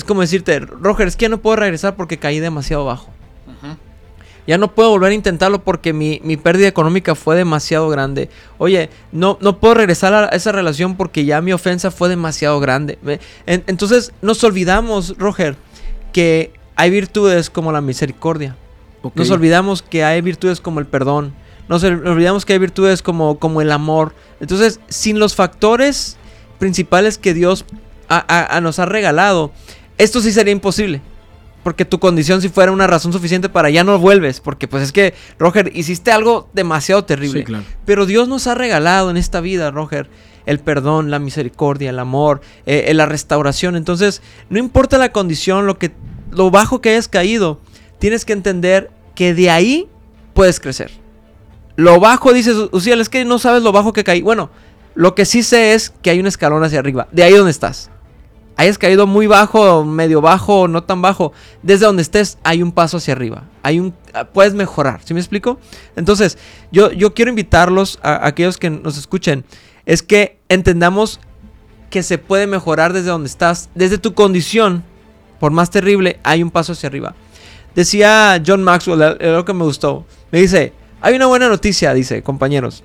como decirte, Roger, es que ya no puedo regresar porque caí demasiado bajo. Ya no puedo volver a intentarlo porque mi pérdida económica fue demasiado grande. Oye, no puedo regresar a esa relación porque ya mi ofensa fue demasiado grande. Entonces nos olvidamos, Roger, que hay virtudes como la misericordia. Okay. Nos olvidamos que hay virtudes como el perdón. Nos olvidamos que hay virtudes como el amor. Entonces, sin los factores principales que Dios nos ha regalado, esto sí sería imposible. Porque tu condición si fuera una razón suficiente para ya no vuelves. Porque pues es que, Roger, hiciste algo demasiado terrible. Sí, claro. Pero Dios nos ha regalado en esta vida, Roger, el perdón, la misericordia, el amor, la restauración. Entonces, no importa la condición, lo bajo que hayas caído, tienes que entender que de ahí puedes crecer. Lo bajo, dices, Uziel, es que no sabes lo bajo que caí. Bueno, lo que sí sé es que hay un escalón hacia arriba. De ahí donde estás. Hayas caído muy bajo, medio bajo, no tan bajo. Desde donde estés hay un paso hacia arriba. Puedes mejorar, ¿sí me explico? Entonces, yo quiero invitarlos a aquellos que nos escuchen. Es que entendamos que se puede mejorar desde donde estás. Desde tu condición, por más terrible, hay un paso hacia arriba. Decía John Maxwell, algo que me gustó. Me dice, hay una buena noticia, dice, compañeros.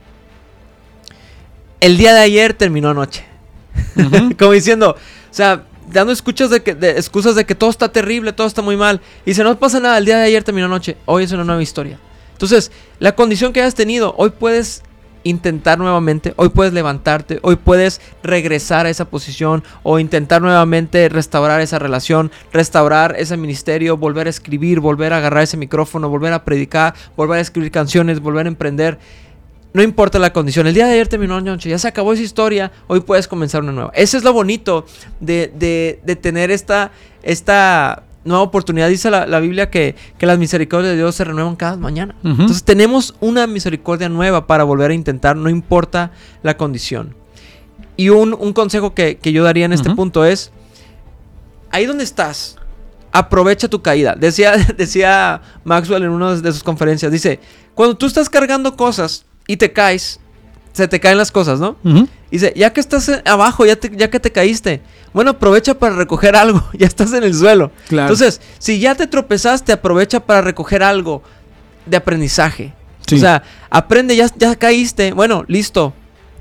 El día de ayer terminó anoche. Como diciendo, o sea, dando excusas de que todo está terrible, todo está muy mal. Y dice, no pasa nada, el día de ayer terminó anoche. Hoy es una nueva historia. Entonces, la condición que hayas tenido, hoy puedes intentar nuevamente, hoy puedes levantarte, hoy puedes regresar a esa posición o intentar nuevamente restaurar esa relación, restaurar ese ministerio, volver a escribir, volver a agarrar ese micrófono, volver a predicar, volver a escribir canciones, volver a emprender. No importa la condición. El día de ayer terminó la noche, ya se acabó esa historia, hoy puedes comenzar una nueva. Ese es lo bonito de tener esta nueva oportunidad. Dice la Biblia que las misericordias de Dios se renuevan cada mañana. Entonces tenemos una misericordia nueva para volver a intentar, no importa la condición. Y un consejo que yo daría en este punto es, ahí donde estás, aprovecha tu caída. Decía Maxwell en una de sus conferencias, dice, cuando tú estás cargando cosas y te caes, se te caen las cosas, ¿no? Dice, ya que estás abajo, ya que te caíste, bueno, aprovecha para recoger algo, ya estás en el suelo. Claro. Entonces, si ya te tropezaste, aprovecha para recoger algo de aprendizaje. Sí. O sea, aprende, ya caíste, bueno, listo.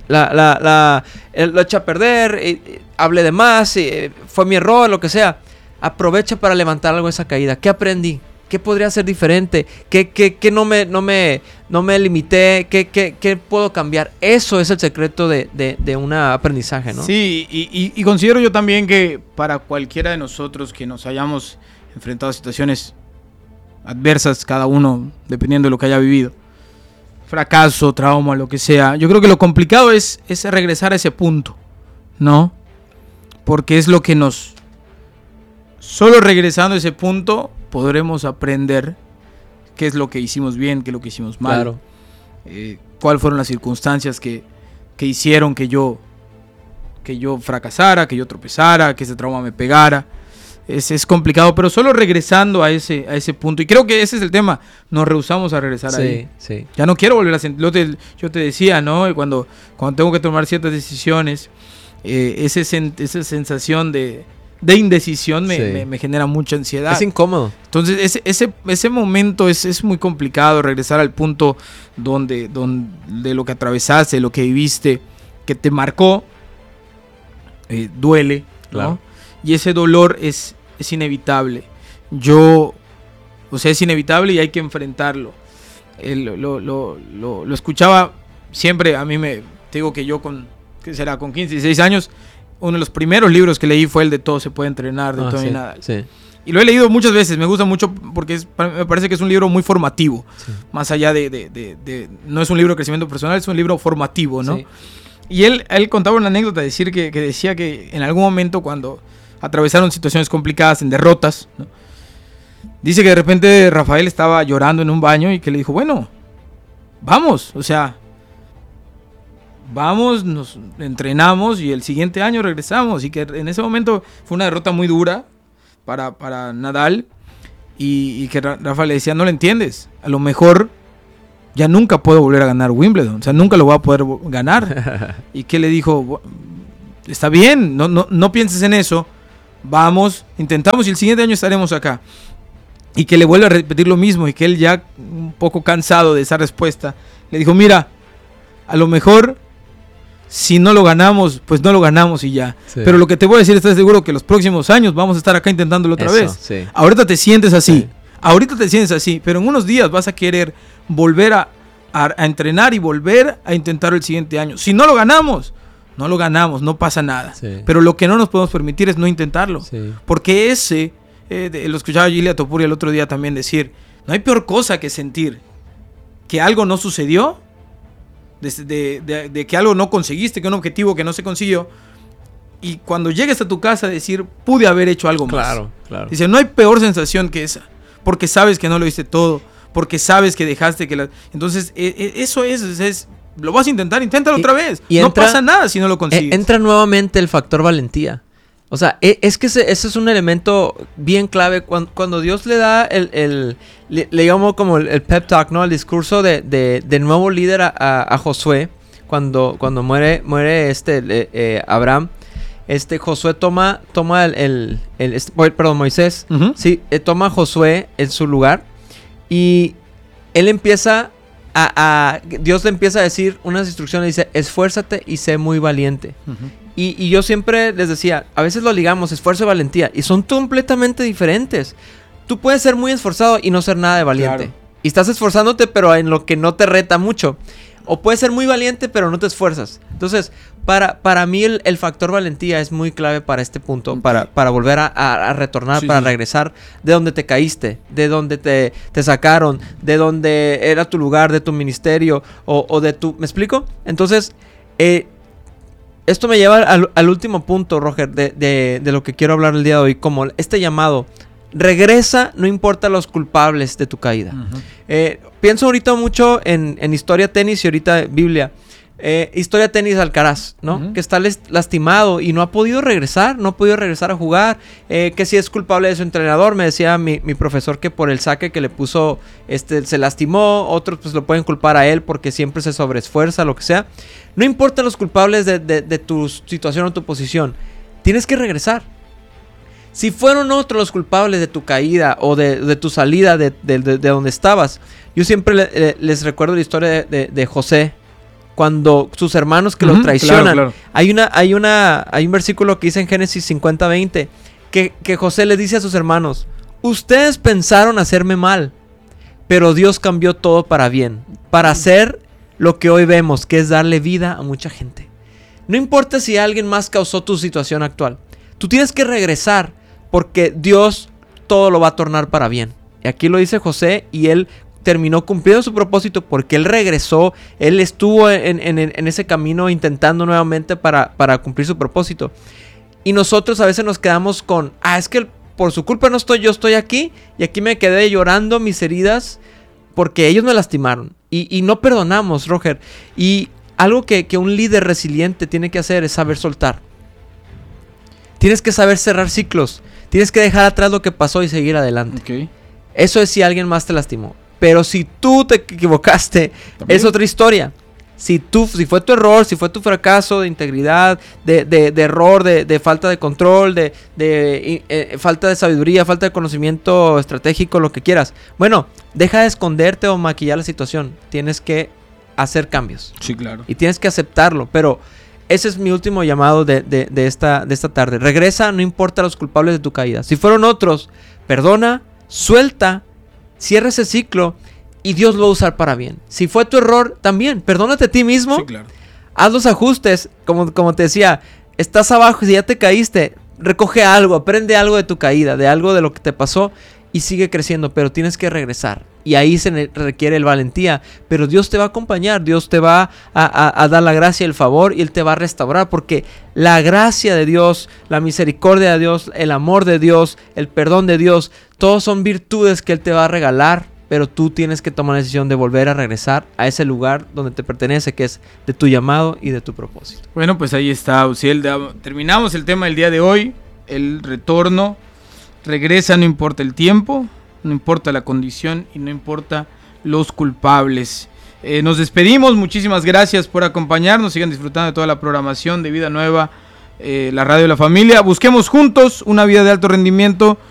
Lo eché a perder, hablé de más, fue mi error, lo que sea. Aprovecha para levantar algo de esa caída. ¿Qué aprendí? ¿Qué podría ser diferente? ¿Qué no me limité? ¿Qué puedo cambiar? Eso es el secreto de un aprendizaje, ¿no? Sí, y considero yo también que para cualquiera de nosotros que nos hayamos enfrentado a situaciones adversas, cada uno, dependiendo de lo que haya vivido, fracaso, trauma, lo que sea, yo creo que lo complicado es regresar a ese punto, ¿no? Porque es lo que solo regresando a ese punto podremos aprender qué es lo que hicimos bien, qué es lo que hicimos mal. Claro. Cuáles fueron las circunstancias que hicieron que yo fracasara, que yo tropezara, que ese trauma me pegara. Es complicado, pero solo regresando a ese punto. Y creo que ese es el tema. Nos rehusamos a regresar ahí. Sí. Ya no quiero volver a sentir. Yo te decía, ¿no? Cuando tengo que tomar ciertas decisiones, esa sensación de indecisión me genera mucha ansiedad. Es incómodo. Entonces ese momento es muy complicado, regresar al punto donde lo que atravesaste, lo que viviste, que te marcó, duele, ¿no? Claro. Y ese dolor es inevitable. Es inevitable y hay que enfrentarlo. Lo escuchaba siempre. A mí te digo que yo con 15, 16 años, uno de los primeros libros que leí fue el de Todo se puede entrenar, de Tony Nadal. Sí. Y lo he leído muchas veces, me gusta mucho porque me parece que es un libro muy formativo. Sí. Más allá no es un libro de crecimiento personal, es un libro formativo, ¿no? Sí. Y él contaba una anécdota, que decía que en algún momento cuando atravesaron situaciones complicadas, en derrotas, ¿no? Dice que de repente Rafael estaba llorando en un baño y que le dijo, bueno, vamos, vamos, nos entrenamos y el siguiente año regresamos. Y que en ese momento fue una derrota muy dura para Nadal. Y que Rafa le decía, no lo entiendes, a lo mejor ya nunca puedo volver a ganar Wimbledon. O sea, nunca lo voy a poder ganar. Y que le dijo, está bien, no pienses en eso, vamos, intentamos y el siguiente año estaremos acá. Y que le vuelve a repetir lo mismo y que él ya un poco cansado de esa respuesta, le dijo, mira, a lo mejor si no lo ganamos, pues no lo ganamos y ya. Sí. Pero lo que te voy a decir, estás seguro que los próximos años vamos a estar acá intentándolo otra vez. Sí. Ahorita te sientes así, pero en unos días vas a querer volver a entrenar y volver a intentar el siguiente año. Si no lo ganamos, no pasa nada. Sí. Pero lo que no nos podemos permitir es no intentarlo. Sí. Porque lo escuchaba Gilia Topuria el otro día también decir, no hay peor cosa que sentir que algo no sucedió, de que algo no conseguiste, que un objetivo que no se consiguió, y cuando llegues a tu casa decir, pude haber hecho algo más. Claro. Dice, no hay peor sensación que esa, porque sabes que no lo hiciste todo, porque sabes que dejaste que Entonces, eso es lo vas a intentar, inténtalo otra vez. No pasa nada si no lo consigues. Entra nuevamente el factor valentía. O sea, es que ese es un elemento bien clave cuando Dios le da le llamo como el pep talk, ¿no? El discurso de nuevo líder a Josué, cuando muere Abraham, Josué toma Moisés, uh-huh. Sí, toma a Josué en su lugar y él empieza Dios le empieza a decir unas instrucciones, dice, esfuérzate y sé muy valiente. Uh-huh. Y yo siempre les decía, a veces lo ligamos, esfuerzo y valentía, y son completamente diferentes. Tú puedes ser muy esforzado y no ser nada de valiente. Claro. Y estás esforzándote, pero en lo que no te reta mucho. O puedes ser muy valiente, pero no te esfuerzas. Entonces, para mí el factor valentía es muy clave para este punto, okay. para volver a retornar, sí, para regresar de donde te caíste, de donde te sacaron, de donde era tu lugar, de tu ministerio, o de tu... ¿Me explico? Entonces, esto me lleva al último punto, Roger, de lo que quiero hablar el día de hoy, como este llamado. Regresa, no importa los culpables de tu caída. Uh-huh. Pienso ahorita mucho en historia tenis y ahorita Biblia. Historia tenis Alcaraz, ¿no? Uh-huh. Que está lastimado y no ha podido regresar a jugar. Que si es culpable de su entrenador, me decía mi profesor que por el saque que le puso se lastimó. Otros pues lo pueden culpar a él porque siempre se sobreesfuerza, lo que sea. No importa los culpables de tu situación o tu posición, tienes que regresar. Si fueron otros los culpables de tu caída o de tu salida de donde estabas, yo siempre les recuerdo la historia de José, cuando sus hermanos que lo traicionan. Claro. Hay un versículo que dice en Génesis 50:20 que José le dice a sus hermanos, ustedes pensaron hacerme mal, pero Dios cambió todo para bien, para hacer lo que hoy vemos, que es darle vida a mucha gente. No importa si alguien más causó tu situación actual, tú tienes que regresar porque Dios todo lo va a tornar para bien. Y aquí lo dice José y él terminó cumpliendo su propósito porque él regresó, él estuvo en ese camino intentando nuevamente para cumplir su propósito. Y nosotros a veces nos quedamos con, es que por su culpa no estoy, yo estoy aquí y aquí me quedé llorando mis heridas porque ellos me lastimaron. Y no perdonamos, Roger. Y algo que un líder resiliente tiene que hacer es saber soltar. Tienes que saber cerrar ciclos. Tienes que dejar atrás lo que pasó y seguir adelante. Okay. Eso es si alguien más te lastimó. Pero si tú te equivocaste, ¿también? Es otra historia. Si fue tu error, si fue tu fracaso de integridad, de error, de falta de control, de falta de sabiduría, falta de conocimiento estratégico, lo que quieras. Bueno, deja de esconderte o maquillar la situación. Tienes que hacer cambios. Sí, claro. Y tienes que aceptarlo, pero... Ese es mi último llamado de esta tarde. Regresa, no importa los culpables de tu caída. Si fueron otros, perdona, suelta, cierra ese ciclo y Dios lo va a usar para bien. Si fue tu error, también, perdónate a ti mismo. Sí, claro. Haz los ajustes, como te decía, estás abajo y si ya te caíste, recoge algo, aprende algo de tu caída, de algo de lo que te pasó y sigue creciendo, pero tienes que regresar. Y ahí se requiere el valentía, pero Dios te va a acompañar, Dios te va a dar la gracia y el favor y Él te va a restaurar, porque la gracia de Dios, la misericordia de Dios, el amor de Dios, el perdón de Dios, todos son virtudes que Él te va a regalar, pero tú tienes que tomar la decisión de volver a regresar a ese lugar donde te pertenece, que es de tu llamado y de tu propósito. Bueno, pues ahí está, Uziel, terminamos el tema del día de hoy, el retorno. Regresa, no importa el tiempo, no importa la condición y no importa los culpables. Nos despedimos, muchísimas gracias por acompañarnos, sigan disfrutando de toda la programación de Vida Nueva la radio de la familia. Busquemos juntos una vida de alto rendimiento